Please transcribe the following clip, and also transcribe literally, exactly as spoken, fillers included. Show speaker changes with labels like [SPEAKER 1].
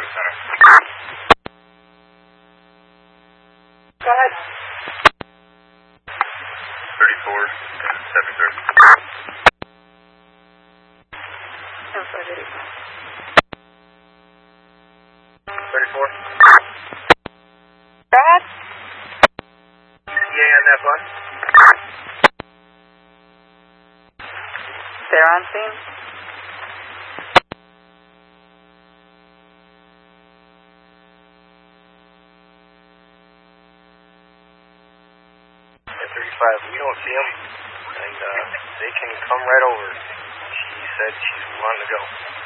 [SPEAKER 1] center.
[SPEAKER 2] Go ahead.
[SPEAKER 1] thirty-four, seven thirty. thirty-four.
[SPEAKER 2] Go ahead.
[SPEAKER 1] E A on that bus?
[SPEAKER 2] They're on scene.
[SPEAKER 1] At thirty-five, we don't see them, and uh, they can come right over. She said she's wanting to go.